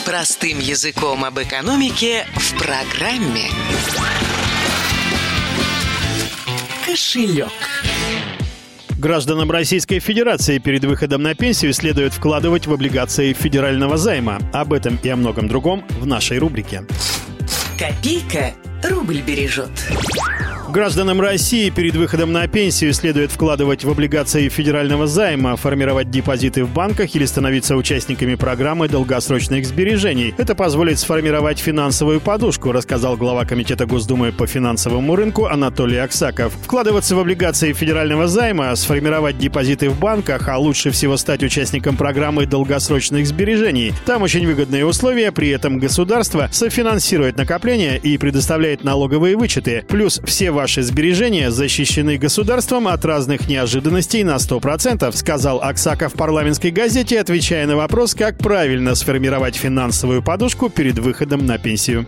Простым языком об экономике в программе «Кошелек». Гражданам Российской Федерации перед выходом на пенсию следует вкладывать в облигации федерального займа. Об этом и о многом другом в нашей рубрике. Копейка рубль бережет. Гражданам России перед выходом на пенсию следует вкладывать в облигации федерального займа, формировать депозиты в банках или становиться участниками программы долгосрочных сбережений. Это позволит сформировать финансовую подушку, рассказал глава Комитета Госдумы по финансовому рынку Анатолий Аксаков. Вкладываться в облигации федерального займа, сформировать депозиты в банках, а лучше всего стать участником программы долгосрочных сбережений. Там очень выгодные условия, при этом государство софинансирует накопления и предоставляет налоговые вычеты. Плюс все ваши сбережения защищены государством от разных неожиданностей на 100%, сказал Аксаков в парламентской газете, отвечая на вопрос, как правильно сформировать финансовую подушку перед выходом на пенсию.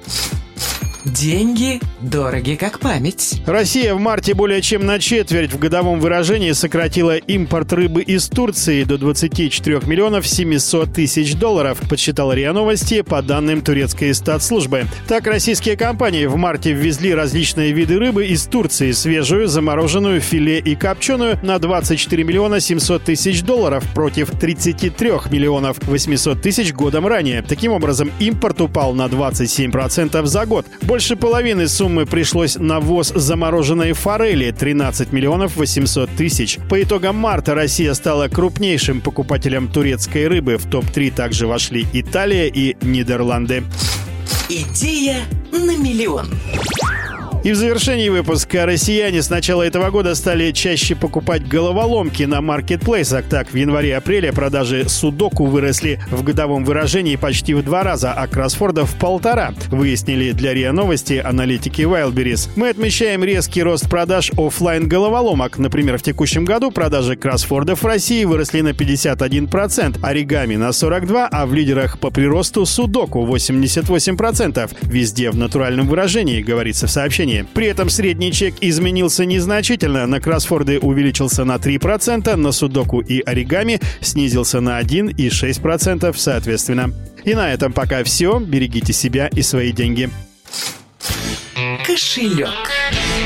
Деньги дороги как память. Россия в марте более чем на четверть в годовом выражении сократила импорт рыбы из Турции до 24 миллионов 700 тысяч долларов, подсчитала РИА Новости по данным турецкой статслужбы. Так, российские компании в марте ввезли различные виды рыбы из Турции, свежую, замороженную, филе и копченую, на 24 миллиона 700 тысяч долларов против 33 миллионов 800 тысяч годом ранее. Таким образом, импорт упал на 27% за год. Больше половины суммы пришлось на ввоз замороженной форели – 13 миллионов 800 тысяч. По итогам марта Россия стала крупнейшим покупателем турецкой рыбы. В топ-3 также вошли Италия и Нидерланды. Идея на миллион. И в завершении выпуска россияне с начала этого года стали чаще покупать головоломки на маркетплейсах. Так, в январе-апреле продажи судоку выросли в годовом выражении почти в 2 раза, а кроссфордов в 1,5, выяснили для РИА Новости аналитики Wildberries. Мы отмечаем резкий рост продаж офлайн головоломок. Например, в текущем году продажи кроссфордов в России выросли на 51%, оригами на 42%, а в лидерах по приросту судоку 88%. Везде в натуральном выражении, говорится в сообщении. При этом средний чек изменился незначительно. На кроссфорды увеличился на 3%, на судоку и оригами снизился на 1 и 6% соответственно. И на этом пока все. Берегите себя и свои деньги. Кошелек.